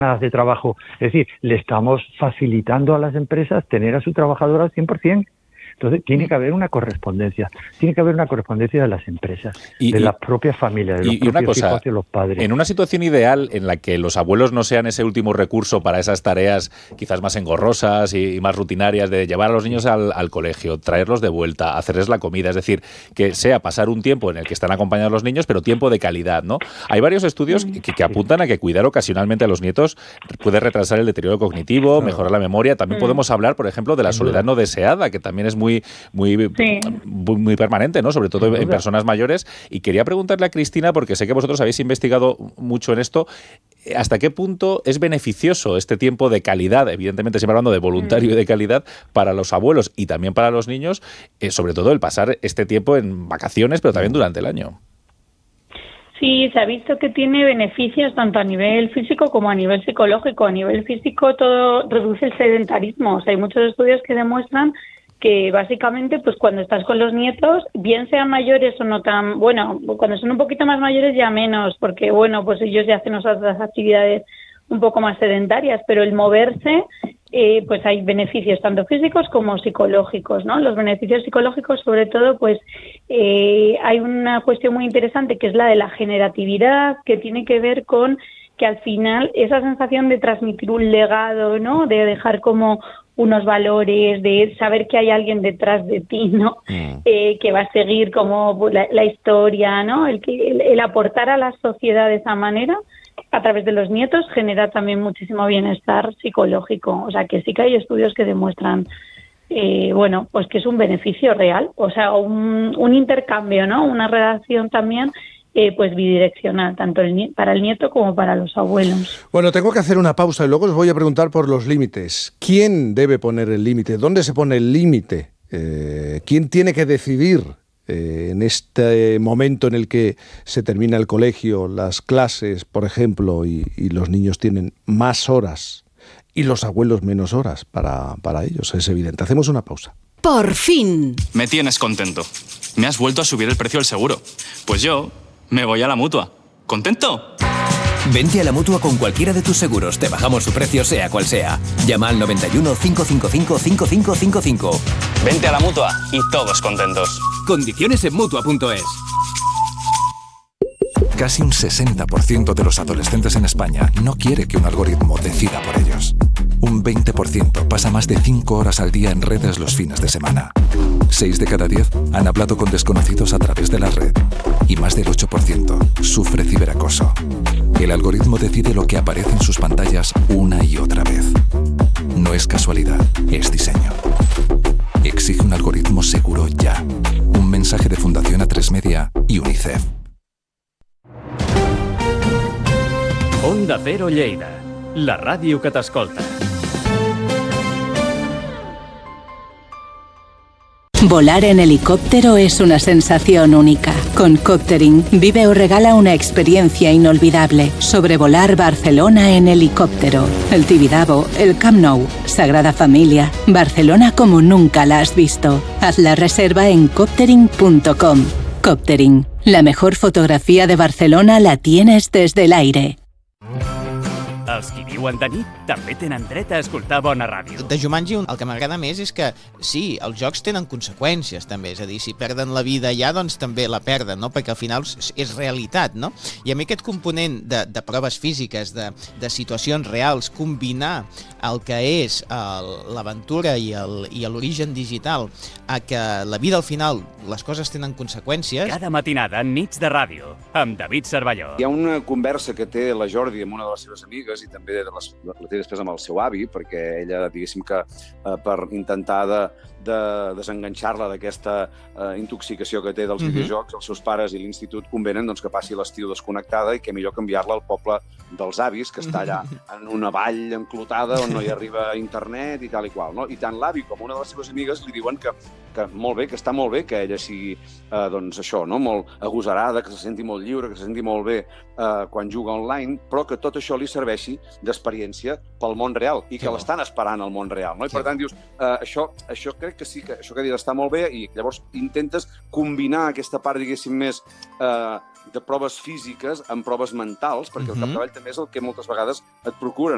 de trabajo. Es decir, le estamos facilitando a las empresas tener a su trabajador al 100%. Entonces, tiene que haber una correspondencia. Tiene que haber una correspondencia de las empresas, de las propias familias, de los propios hijos y los padres. En una situación ideal en la que los abuelos no sean ese último recurso para esas tareas quizás más engorrosas y más rutinarias de llevar a los niños al colegio, traerlos de vuelta, hacerles la comida, es decir, que sea pasar un tiempo en el que están acompañados los niños, pero tiempo de calidad, ¿no? Hay varios estudios que apuntan a que cuidar ocasionalmente a los nietos puede retrasar el deterioro cognitivo, mejorar la memoria. También podemos hablar, por ejemplo, de la soledad no deseada, que también es muy permanente, ¿no? Sobre todo en personas mayores. Y quería preguntarle a Cristina, porque sé que vosotros habéis investigado mucho en esto, ¿hasta qué punto es beneficioso este tiempo de calidad, evidentemente siempre hablando de voluntario y de calidad, para los abuelos y también para los niños, sobre todo el pasar este tiempo en vacaciones, pero también durante el año? Sí, se ha visto que tiene beneficios tanto a nivel físico como a nivel psicológico. A nivel físico todo reduce el sedentarismo. O sea, hay muchos estudios que demuestran que básicamente pues cuando estás con los nietos, bien sean mayores o no tan, bueno, cuando son un poquito más mayores ya menos, porque bueno, pues ellos ya hacen otras actividades un poco más sedentarias, pero el moverse, pues hay beneficios tanto físicos como psicológicos, ¿no? Los beneficios psicológicos, sobre todo, pues hay una cuestión muy interesante que es la de la generatividad, que tiene que ver con que al final esa sensación de transmitir un legado, ¿no? De dejar como unos valores, de saber que hay alguien detrás de ti, ¿no? Que va a seguir como la historia, ¿no? El aportar a la sociedad de esa manera a través de los nietos genera también muchísimo bienestar psicológico. O sea, que sí que hay estudios que demuestran, bueno, pues que es un beneficio real. O sea, un intercambio, ¿no? Una relación también pues bidireccional, tanto para el nieto como para los abuelos. Bueno, tengo que hacer una pausa y luego os voy a preguntar por los límites. ¿Quién debe poner el límite? ¿Dónde se pone el límite? ¿Quién tiene que decidir en este momento en el que se termina el colegio, las clases, por ejemplo, y los niños tienen más horas y los abuelos menos horas para ellos? Es evidente. Hacemos una pausa. ¡Por fin! Me tienes contento. Me has vuelto a subir el precio del seguro. Pues yo me voy a la Mutua. ¿Contento? Vente a la Mutua con cualquiera de tus seguros. Te bajamos su precio sea cual sea. Llama al 91 555 5555. Vente a la Mutua y todos contentos. Condiciones en Mutua.es. Casi un 60% de los adolescentes en España no quiere que un algoritmo decida por ellos. Un 20% pasa más de 5 horas al día en redes los fines de semana. 6 de cada 10 han hablado con desconocidos a través de la red. Y más del 8% sufre ciberacoso. El algoritmo decide lo que aparece en sus pantallas una y otra vez. No es casualidad, es diseño. Exige un algoritmo seguro ya. Un mensaje de Fundación A3 Media y UNICEF. Onda Cero Lleida, la ràdio que t'escolta. Volar en helicóptero es una sensación única. Con Coptering, vive o regala una experiencia inolvidable. Sobrevolar Barcelona en helicóptero. El Tibidabo, el Camp Nou, Sagrada Familia, Barcelona como nunca la has visto. Haz la reserva en coptering.com. Coptering, la mejor fotografía de Barcelona la tienes desde el aire. Els qui viuen de nit també tenen dret a escoltar bona ràdio. De Jumanji el que m'agrada més és que sí, els jocs tenen conseqüències també, és a dir, si perden la vida ja, doncs també la perden, no? Perquè al final és realitat, no? I a mi aquest component de proves físiques, de situacions reals, combinar el que és l'aventura i l'origen digital a que la vida al final les coses tenen conseqüències. Cada matinada, Nits de Ràdio, amb David Cervelló. Hi ha una conversa que té la Jordi amb una de les seves amigues i també la té després amb el seu avi, perquè ella, diguéssim que per intentar de desenganxar-la d'aquesta intoxicació que té dels videojocs, els seus pares i l'institut convenen doncs, que passi l'estiu desconnectada i que millor canviar-la al poble dels avis, que està allà en una vall enclotada on no hi arriba internet i tal i qual. No? I tant l'avi com una de les seves amigues li diuen que molt bé, que està molt bé que ella sigui doncs això, no? Molt agosarada, que se senti molt lliure, que se senti molt bé quan juga online, però que tot això li serveixi d'experiència pel món real i que l'estan esperant al món real. No? I per tant dius, això crec que sí, que això que dius està molt bé i llavors intentes combinar aquesta part, diguéssim, més de proves físiques amb proves mentals, perquè el capdavall també és el que moltes vegades et procuren.